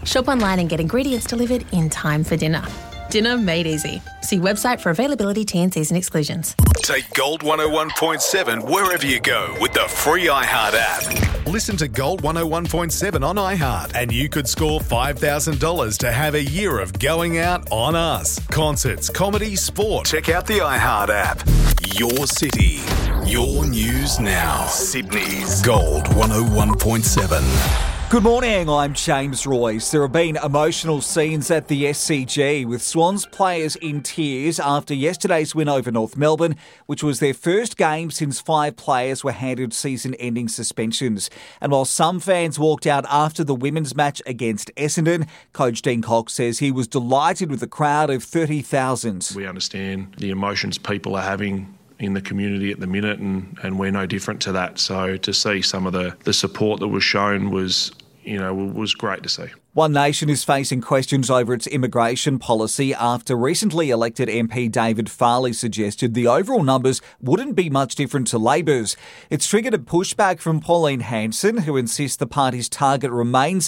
Shop online and get ingredients delivered in time for dinner. Dinner made easy. See website for availability, T&Cs and exclusions. Take Gold 101.7 wherever you go with the free iHeart app. Listen to Gold 101.7 on iHeart and you could score $5,000 to have a year of going out on us. Concerts, comedy, sport. Check out the iHeart app. Your city, your news now. Sydney's Gold 101.7. Good morning, I'm James Royce. There have been emotional scenes at the SCG with Swans players in tears after yesterday's win over North Melbourne, which was their first game since 5 players were handed season-ending suspensions. And while some fans walked out after the women's match against Essendon, Coach Dean Cox says he was delighted with the crowd of 30,000. We understand the emotions people are having in the community at the minute, and we're no different to that. So to see some of the support that was shown was great to see. One Nation is facing questions over its immigration policy after recently elected MP David Farley suggested the overall numbers wouldn't be much different to Labor's. It's triggered a pushback from Pauline Hanson, who insists the party's target remains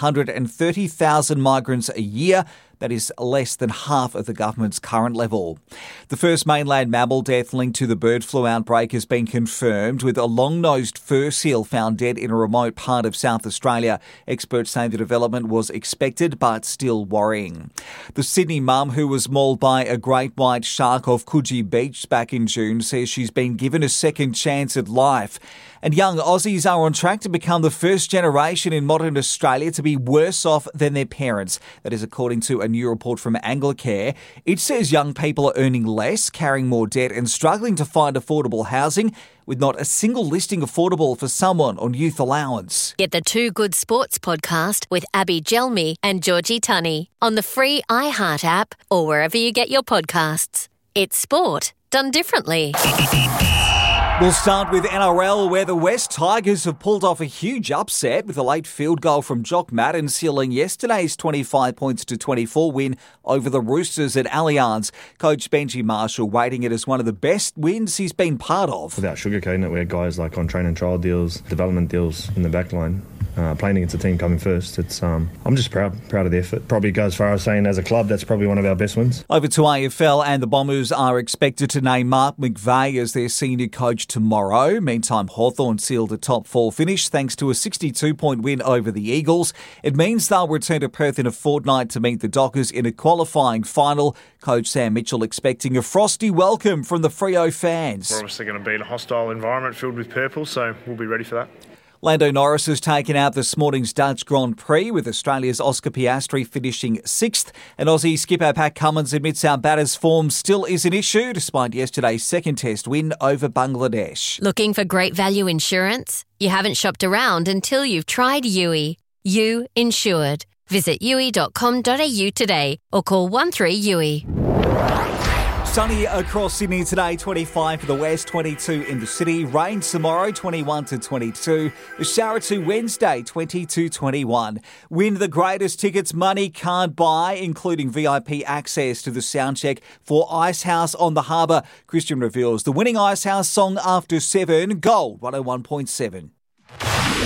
130,000 migrants a year. That is less than half of the government's current level. The first mainland mammal death linked to the bird flu outbreak has been confirmed, with a long-nosed fur seal found dead in a remote part of South Australia. Experts say the development was expected but still worrying. The Sydney mum who was mauled by a great white shark off Coogee Beach back in June says she's been given a second chance at life. And young Aussies are on track to become the first generation in modern Australia to be worse off than their parents. That is according to a new report from Anglicare. It says young people are earning less, carrying more debt and struggling to find affordable housing, with not a single listing affordable for someone on youth allowance. Get the Two Good Sports podcast with Abby Gelmi and Georgie Tunney on the free iHeart app or wherever you get your podcasts. It's sport done differently. We'll start with NRL, where the West Tigers have pulled off a huge upset with a late field goal from Jock Madden sealing yesterday's 25 points to 24 win over the Roosters at Allianz. Coach Benji Marshall rating it as one of the best wins he's been part of. Without sugarcoating it, we had guys like on train and trial deals, development deals in the back line. Playing against a team coming first, I'm just proud of the effort. Probably go as far as saying as a club, that's probably one of our best wins. Over to AFL, and the Bombers are expected to name Mark McVeigh as their senior coach tomorrow. Meantime, Hawthorn sealed a top 4 finish thanks to a 62-point win over the Eagles. It means they'll return to Perth in a fortnight to meet the Dockers in a qualifying final. Coach Sam Mitchell expecting a frosty welcome from the Freo fans. We're obviously going to be in a hostile environment filled with purple, so we'll be ready for that. Lando Norris has taken out this morning's Dutch Grand Prix, with Australia's Oscar Piastri finishing 6th. And Aussie skipper Pat Cummins admits our batter's form still is an issue, despite yesterday's second test win over Bangladesh. Looking for great value insurance? You haven't shopped around until you've tried Yui. You Insured. Visit yui.com.au today or call 13-YUI. Sunny across Sydney today, 25 for the west, 22 in the city. Rain tomorrow, 21 to 22. The shower to Wednesday, 20 to 21. Win the greatest tickets money can't buy, including VIP access to the soundcheck for Icehouse on the Harbour. Christian reveals the winning Icehouse song after 7, Gold 101.7.